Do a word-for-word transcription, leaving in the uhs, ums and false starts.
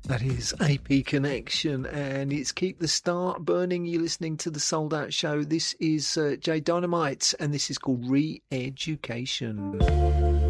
That is A P Connection, and it's Keep the Start Burning. You're listening to the Sold Out Show. This is uh, Jay Dynamite, and this is called Re-Education.